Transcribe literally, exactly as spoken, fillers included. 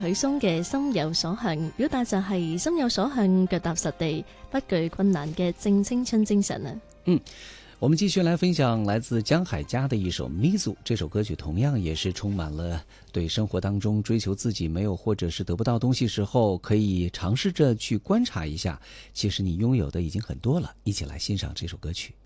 許嵩嘅心有所向，表達就係心有所向，腳踏實地，不懼困難嘅正青春精神啊！ 嗯，我們繼續來分享來自江海迦的一首《咪祖》。這首歌曲同樣也是充滿了對生活當中追求自己沒有或者是得不到東西時候，可以嘗試着去觀察一下，其實你擁有的已經很多了。一起來欣賞這首歌曲。